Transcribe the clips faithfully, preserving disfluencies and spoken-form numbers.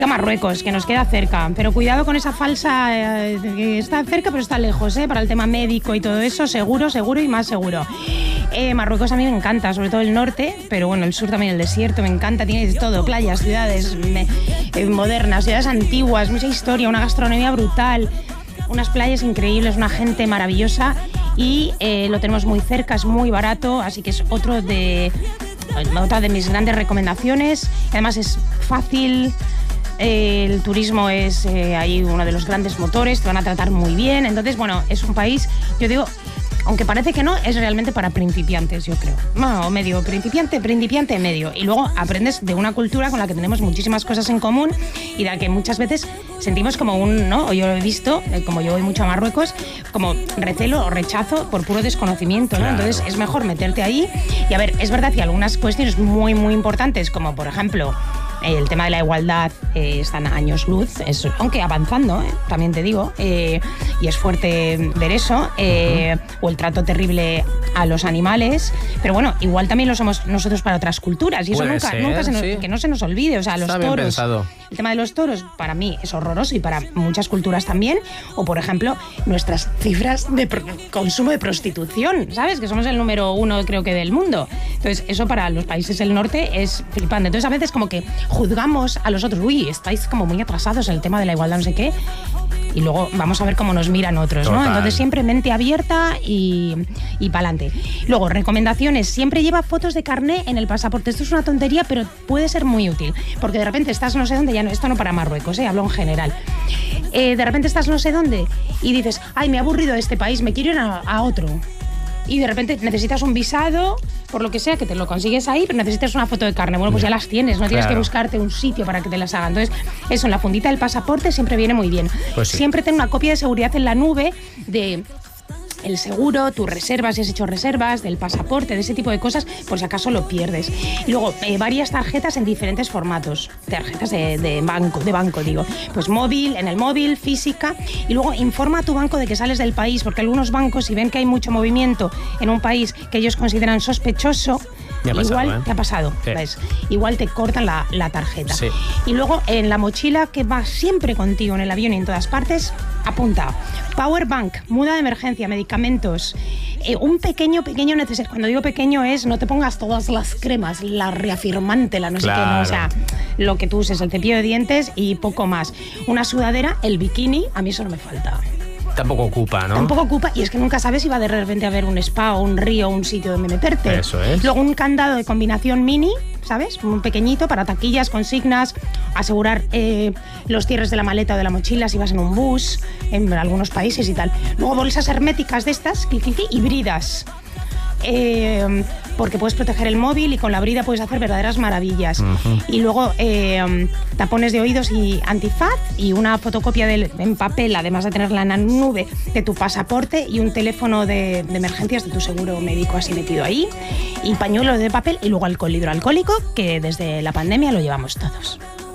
a Marruecos, que nos queda cerca, pero cuidado con esa falsa, eh, que está cerca pero está lejos, eh, para el tema médico y todo eso, seguro, seguro y más seguro. Eh, Marruecos a mí me encanta, sobre todo el norte, pero bueno, el sur también, el desierto, me encanta, tiene todo, playas, ciudades me, eh, modernas, ciudades antiguas, mucha historia, una gastronomía brutal, unas playas increíbles, una gente maravillosa y eh, lo tenemos muy cerca, es muy barato, así que es otro de, otra de mis grandes recomendaciones, además es fácil. El turismo es eh, ahí uno de los grandes motores, te van a tratar muy bien. Entonces, bueno, es un país, yo digo, aunque parece que no, es realmente para principiantes, yo creo. No, medio principiante, principiante, medio. Y luego aprendes de una cultura con la que tenemos muchísimas cosas en común y de la que muchas veces sentimos como un, ¿no? O yo lo he visto, eh, como yo voy mucho a Marruecos, como recelo o rechazo por puro desconocimiento, ¿no? Claro. Entonces es mejor meterte ahí. Y a ver, es verdad que algunas cuestiones muy, muy importantes, como por ejemplo el tema de la igualdad, eh, están a años luz, es, aunque avanzando, eh, también te digo, eh, y es fuerte ver eso, eh, uh-huh. o el trato terrible a los animales, pero bueno, igual también lo somos nosotros para otras culturas, y eso Puede nunca, ser, nunca se nos, sí. que no se nos olvide, o sea, los Está bien toros, pensado. El tema de los toros para mí es horroroso y para muchas culturas también, o por ejemplo, nuestras cifras de pro- consumo de prostitución, ¿sabes? Que somos el número uno creo que del mundo, entonces eso para los países del norte es flipante, entonces a veces como que juzgamos a los otros, uy, estáis como muy atrasados en el tema de la igualdad, no sé qué, y luego vamos a ver cómo nos miran otros, Total. ¿no? Entonces siempre mente abierta y, y pa'lante. Luego, recomendaciones, siempre lleva fotos de carné en el pasaporte. Esto es una tontería, pero puede ser muy útil, porque de repente estás no sé dónde, ya no, esto no para Marruecos, ¿eh? Hablo en general. Eh, de repente estás no sé dónde y dices, ay, me ha aburrido este país, me quiero ir a, a otro. Y de repente necesitas un visado, por lo que sea, que te lo consigues ahí, pero necesitas una foto de carne. Bueno, pues ya las tienes, no tienes Claro. que buscarte un sitio para que te las hagan. Entonces, eso en la fundita del pasaporte siempre viene muy bien. Pues sí. Siempre ten una copia de seguridad en la nube de el seguro, tus reservas, si has hecho reservas, del pasaporte, de ese tipo de cosas, por si acaso lo pierdes. Y luego, eh, varias tarjetas en diferentes formatos, tarjetas de, de banco, de banco, digo. Pues móvil, en el móvil, física, y luego informa a tu banco de que sales del país, porque algunos bancos, si ven que hay mucho movimiento en un país que ellos consideran sospechoso, Me ha pasado, igual ¿eh? te ha pasado, Sí. ¿ves? Igual te cortan la, la tarjeta. Sí. Y luego en la mochila que va siempre contigo en el avión y en todas partes, apunta power bank, muda de emergencia, medicamentos, eh, un pequeño, pequeño necesario. Cuando digo pequeño es no te pongas todas las cremas, la reafirmante, la no sé qué, no, o sea, lo que tú uses, el cepillo de dientes y poco más. Una sudadera, el bikini, a mí eso no me falta. Tampoco ocupa, ¿no? Tampoco ocupa, y es que nunca sabes si va de repente a haber un spa o un río o un sitio donde meterte. Eso es. Luego un candado de combinación mini, ¿sabes? Muy pequeñito para taquillas, consignas, asegurar eh, los cierres de la maleta o de la mochila si vas en un bus, en algunos países y tal. Luego bolsas herméticas de estas, clic, clic, clic, híbridas. Eh, porque puedes proteger el móvil y con la brida puedes hacer verdaderas maravillas. Uh-huh. Y luego eh, tapones de oídos y antifaz y una fotocopia del, en papel, además de tenerla en la nube, de tu pasaporte y un teléfono de, de emergencias de tu seguro médico así metido ahí, y pañuelos de papel y luego alcohol hidroalcohólico, que desde la pandemia lo llevamos todos.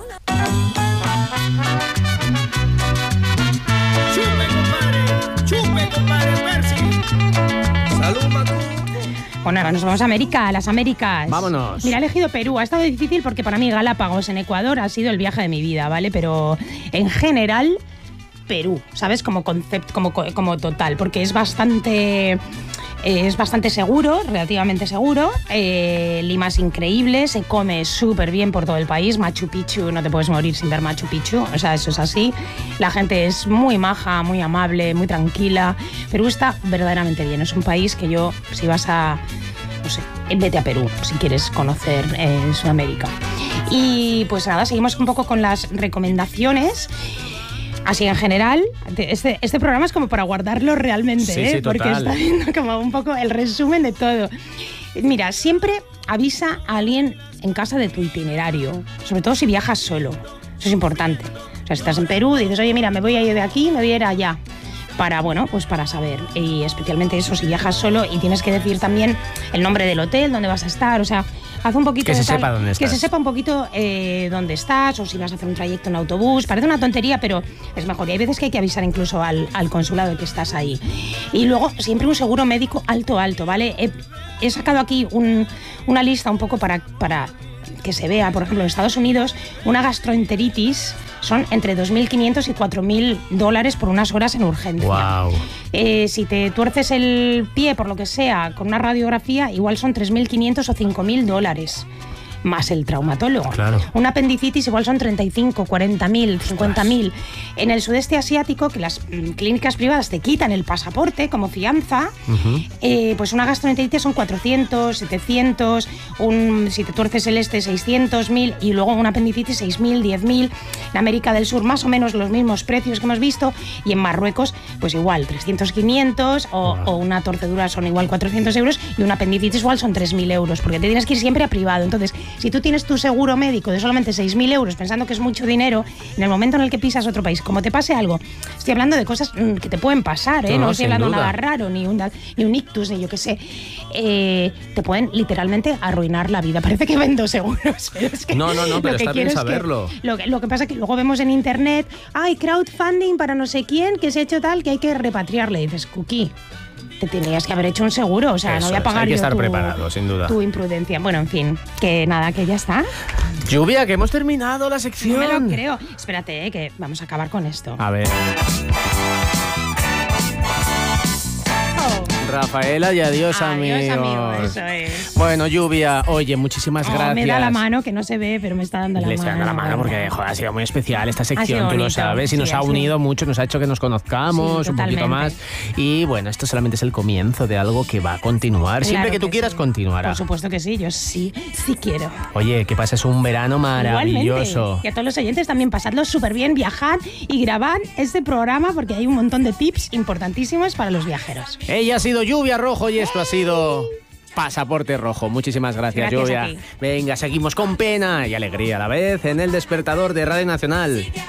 Chupe, compadre, chupe, compadre Percy. Salud, Matú. Bueno, ahora nos vamos a América, a las Américas. Vámonos. Mira, he elegido Perú. Ha estado difícil porque para mí Galápagos en Ecuador ha sido el viaje de mi vida, ¿vale? Pero en general, Perú, ¿sabes? Como concepto, como, como total, porque es bastante... Es bastante seguro, relativamente seguro. Eh, Lima es increíble, se come súper bien por todo el país. Machu Picchu, no te puedes morir sin ver Machu Picchu, o sea, eso es así. La gente es muy maja, muy amable, muy tranquila. Perú está verdaderamente bien. Es un país que yo, si vas a, no sé, vete a Perú si quieres conocer eh, Sudamérica. Y pues nada, seguimos un poco con las recomendaciones. Así en general, este, este programa es como para guardarlo realmente, sí, ¿eh? sí, Porque está viendo como un poco el resumen de todo. Mira, siempre avisa a alguien en casa de tu itinerario, sobre todo si viajas solo. Eso es importante. O sea, si estás en Perú, dices, oye, mira, me voy a ir de aquí, me voy a ir allá. Para, bueno, pues para saber. Y especialmente eso, si viajas solo y tienes que decir también el nombre del hotel, dónde vas a estar, o sea, haz un poquito que de se tal, sepa dónde estás. que se sepa un poquito eh, dónde estás, o si vas a hacer un trayecto en autobús. Parece una tontería, pero es mejor. Y hay veces que hay que avisar incluso al, al consulado de que estás ahí. Y luego, siempre un seguro médico alto, alto, ¿vale? He, he sacado aquí un, una lista un poco para... para que se vea. Por ejemplo, en Estados Unidos, una gastroenteritis son entre dos mil quinientos y cuatro mil dólares por unas horas en urgencia. Wow. Eh, si te tuerces el pie, por lo que sea, con una radiografía, igual son tres mil quinientos o cinco mil dólares. Más el traumatólogo. Claro. Una apendicitis igual son treinta y cinco, cuarenta mil, cincuenta mil. En el sudeste asiático, que las mm, clínicas privadas te quitan el pasaporte como fianza, Uh-huh. eh, pues una gastroenteritis son cuatrocientos, setecientos, un, si te tuerces el este seiscientos mil y luego una apendicitis seis mil, diez mil. En América del Sur más o menos los mismos precios que hemos visto y en Marruecos pues igual trescientos, quinientos o, Wow. o una torcedura son igual cuatrocientos euros y una apendicitis igual son tres mil euros porque te tienes que ir siempre a privado. Entonces, si tú tienes tu seguro médico de solamente seis mil euros pensando que es mucho dinero, en el momento en el que pisas otro país, como te pase algo, estoy hablando de cosas mm, que te pueden pasar, ¿eh? No, no, no, estoy sin hablando de duda. nada raro, ni un, ni un ictus, ni yo qué sé, eh, te pueden literalmente arruinar la vida. Parece que vendo seguros, pero es que No, no, no, pero lo que está quiero bien es que- saberlo. lo, que, lo que pasa es que luego vemos en internet, hay crowdfunding para no sé quién, que se ha hecho tal, que hay que repatriarle. Y dices, Cookie, te tenías que haber hecho un seguro, o sea, Eso no voy a es, pagar hay que yo estar tu, preparado, sin duda. tu imprudencia. Bueno, en fin, que nada, que ya está. Lluvia, que hemos terminado la No sección. me lo creo. Espérate, eh, que vamos a acabar con esto. A ver. Oh. Rafaela y adiós, Adiós, amigos. amigos, eso es. Bueno, Lluvia, oye, muchísimas Oh, gracias. me da la mano, que no se ve, pero me está dando la Le mano. estoy dando la mano porque joder, ha sido muy especial esta sección, sido tú lo bonito, sabes, y nos sí, ha ha sido- unido mucho, nos ha hecho que nos conozcamos Sí, un poquito totalmente. más. Y bueno, esto solamente es el comienzo de algo que va a continuar. Siempre Claro que tú quieras, sí. continuará. Por supuesto que sí, yo sí, sí quiero. Oye, que pases un verano maravilloso. Igualmente. Y a todos los oyentes también pasadlo súper bien, viajad y grabad este programa porque hay un montón de tips importantísimos para los viajeros. Ella ha sido Lluvia Rojo y esto ha sido Pasaporte Rojo. Muchísimas gracias, Gracias a Lluvia. ti. Venga, seguimos con pena y alegría a la vez en El Despertador de Radio Nacional.